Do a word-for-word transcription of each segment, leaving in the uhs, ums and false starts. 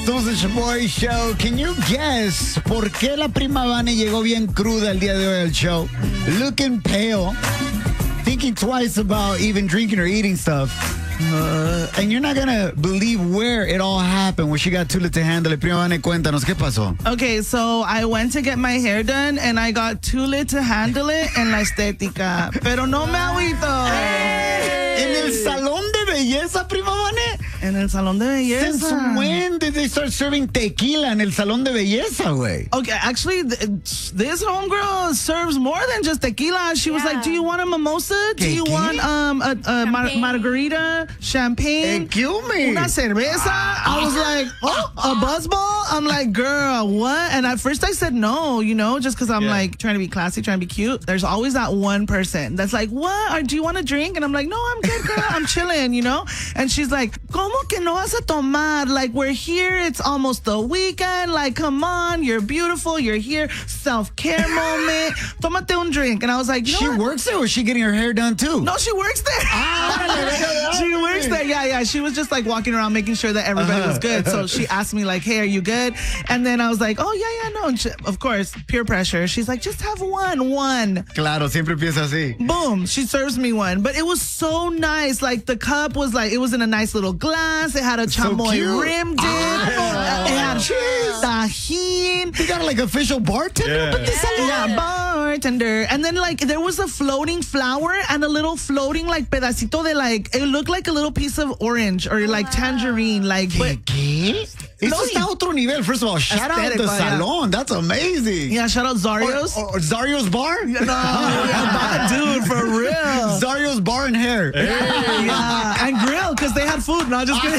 Somos el Shaboy Show. Can you guess por qué la prima Vane llegó bien cruda el día de hoy al show? Looking pale. Thinking twice about even drinking or eating stuff. Uh, and you're not gonna believe where it all happened, where she got too lit to handle it. Prima Vane, cuéntanos, ¿qué pasó? Okay, so I went to get my hair done and I got too lit to handle it en la estética. Pero no me agüito. ¿En el salón de belleza, prima Vane? En el salón de belleza. Since when did they start serving tequila en el salón de belleza, güey? Okay, actually, th- this homegirl serves more than just tequila. She was Yeah. like, do you want a mimosa? Do you ¿Qué? want um, a, a mar- Champagne. margarita, champagne? Excuse me. Una cerveza? I was like, oh, a buzzball? I'm like, girl, what? And at first I said no, you know, just because I'm Yeah. like trying to be classy, trying to be cute. There's always that one person that's like, what? Or do you want a drink? And I'm like, no, I'm good, girl. I'm chilling, you know? And she's like, ¿cómo que no vas a tomar? Like, we're here. It's almost the weekend. Like, come on. You're beautiful. You're here. Self-care moment. Tómate un drink. And I was like, you know She what? works there or is she getting her hair done too? No, she works there. Ah, She works there. Yeah, yeah. She was just like walking around making sure that everybody was good. So she asked me like, hey, are you good? And then I was like, oh, yeah, yeah, no. And she, of course, peer pressure. She's like, just have one, one. Claro, siempre empieza así. Boom. She serves me one. But it was so nice. Like the cup was like, it was in a nice little glass. It had a So chamoy cute. rim dip. Ah, it had jeez. tajin. You got like official bartender Yeah. with this salon? Yeah, bartender. And then like there was a floating flower and a little floating like pedacito de like, it looked like a little piece of orange or like tangerine. Like, but ¿Qué? Eso No, está a otro nivel. First of all, shout out Aesthetic, the yeah. salon. That's amazing. yeah, shout out Or, Zario's. or, or Zario's Bar? No, yeah, dude, for real. Zario's Bar and Hair. Yeah, and grill because they had food. No, just kidding.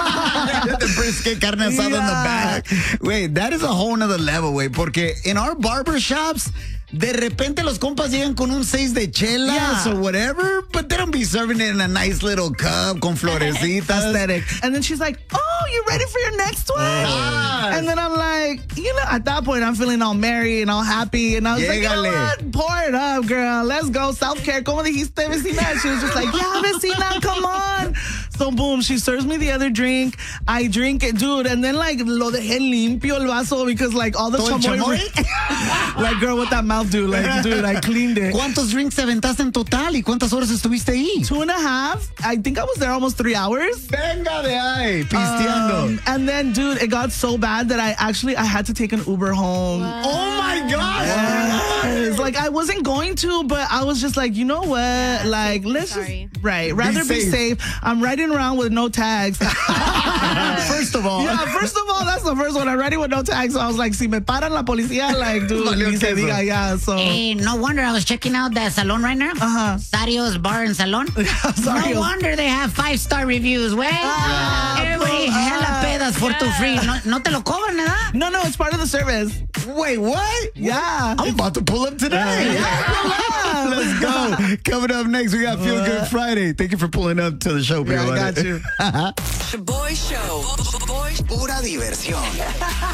The brisket, carne asada in the Yeah. back. Wait, that is a whole nother level, güey. Porque in our barber shops, de repente los compas llegan con un seis de chelas Yeah. or whatever, but they don't be serving it in a nice little cup con florecitas. Aesthetic. And then she's like, oh, you ready for your next one? Yes. And then I'm like, you know, at that point, I'm feeling all merry and all happy. And I was like, you know Llégale. what? Pour it up, girl. Let's go. Self-care. ¿Cómo dijiste, vecina? She was just like, yeah, vecina, come on. So, boom, she serves me the other drink. I drink it, dude. And then, like, lo dejé limpio el vaso because, like, all the ¿Todo el chamoy. chamoy? Like, girl, what that mouth do? Like, dude, I cleaned it. ¿Cuántos drinks te aventaste en total y cuántas horas estuviste ahí? Two and a half. I think I was there almost three hours. Venga de ahí, pisteando. Um, and then, dude, it got so bad that I actually I had to take an Uber home. Oh my God. Yes. Like I wasn't going to, but I was just like, you know what? like, safety, let's sorry. just right, rather be safe. safe. I'm riding around with no tags. First of all. Yeah, first of all, that's the first one. I'm riding with no tags. So I was like, si me paran la policía, like, dude, Valió ni se queso. diga, yeah. So Hey, no wonder I was checking out that salon right now. Uh-huh. Sario's Bar and Salon. Sario's. No wonder they have five-star reviews, güey. Ah, Everybody pues, hella ah, pedas for too free. No, no te lo cobran, ¿verdad? no, no, it's part of the service. Wait, what? Yeah. I'm about to pull up today. Yeah. Let's go. Coming up next, we got Feel Good Friday. Thank you for pulling up to the show, Yeah, I Prima got Vane. you. Shaboy Show. Boy, Pura diversión.